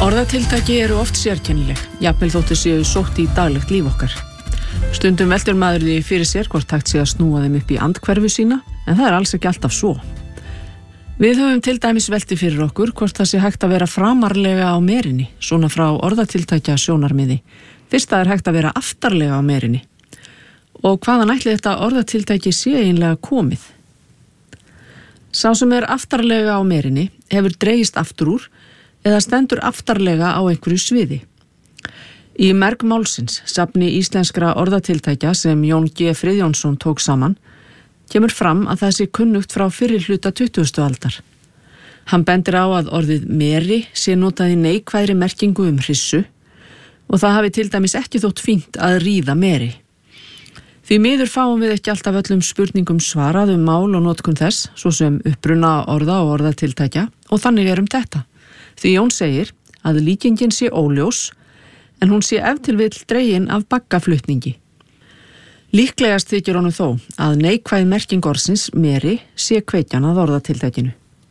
Orðatiltæki eru oft sérkennileg, jafnvel þóttu séu sótt í daglegt líf okkar. Stundum veldur maður því fyrir sér hvort hægt sé að snúa þeim upp í andhverfu sína, en það er alls ekki alltaf svo. Við höfum til dæmis velti fyrir okkur hvort það sé hægt að vera framarlega á merinni, svona frá orðatiltækja sjónarmiði. Fyrst það er hægt að vera aftarlega á merinni. Og hvaðan ætli þetta orðatiltæki sé eiginlega komið? Sá sem er aftarlega á merinni hefur dregist aftur úr eða stendur aftarlega á einhverju sviði. Í merg málsins, safni íslenskra orðatiltækja sem Jón G. Friðjónsson tók saman, kemur fram að það sé kunnugt frá fyrri hluta 20. aldar. Hann bendir á að orðið meri sé notað í neikvæðri merkingu hryssur og það hafi til dæmis ekki þótt fínt að ríða meri. Því miður fáum við ekki alltaf öllum spurningum svarað mál og notkun þess, svo sem uppruna orða og orðatiltækja, og þannig þetta. Því Jón segir að líkingin sé óljós, en hún sé ef til vill dregin af baggaflutningi. Líklegast þykir honum þó að neikvæð merking orðsins meri sé kveikjan að orðatiltækinu.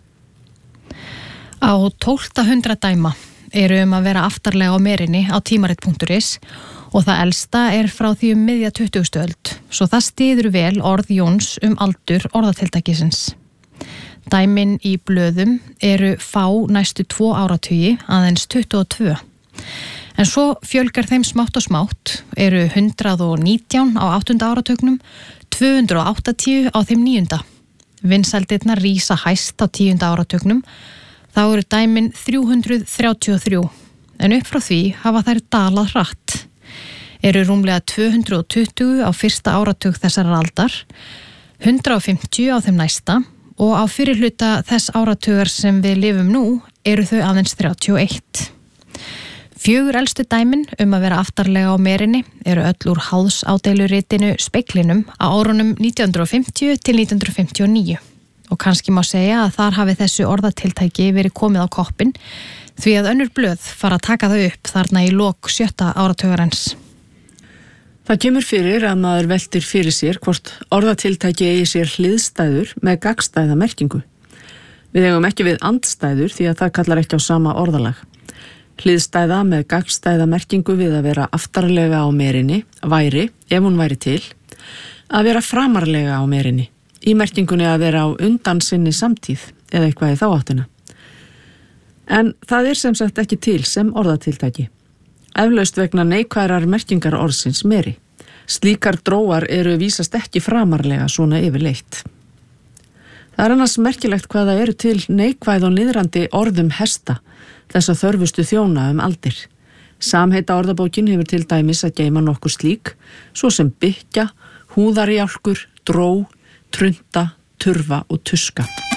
Á 1200 dæma eru að vera aftarlega á merinni á tímarit.is og það elsta er frá því miðja 20. öld, svo það styður vel orð Jóns aldur orðatiltækisins. Dæmin í blöðum eru fá næstu 2 áratugi, aðeins 22. En svo fjölgar þeim smátt og smátt, eru 119 á 8. áratugnum, 280 á þeim 9. Vinsældirnar rísa hæst á 10. áratugnum, þá eru dæmin 333, en upp frá því hafa þær dalað hratt. Eru rúmlega 220 á fyrsta áratug þessar aldar, 150 á þeim næsta og á fyrri hluta þess áratugar sem við lifum nú eru þau aðeins 31. 4 elstu dæmin að vera aftarlega á merinni eru öll úr háðsádeiluritinu Speglinum á árunum 1950 til 1959 og kannski má segja að þar hafi þessu orðatiltæki verið komið á koppinn því að önnur blöð fara að taka þau upp þarna í lok 7. áratugarins. Það kemur fyrir að maður veltir fyrir sér hvort orðatiltæki eigi sér hliðstæður með gagnstæða merkingu. Við eigum ekki við andstæður því að það kallar ekki á sama orðalag. Hliðstæða með gagnstæða merkingu við að vera aftarlega á merinni væri, ef hún væri til, að vera framarlega á merinni, í merkingunni að vera á undan sinni samtíð eða eitthvað í þá áttina. En það er sem sagt ekki til sem orðatiltæki. Eflaust vegna neikvæðrar merkingar orðsins meri. Slíkar dróar eru vísast ekki framarlega svona yfirleitt. Það er annars merkilegt hvað það eru til neikvæð og niðrandi orðum hesta, þessa þörfustu þjóna aldir. Samheita orðabókin hefur til dæmis að geyma nokkur slík, svo sem bykkja, húðarjálkur, dró, trunta, turfa og tuska.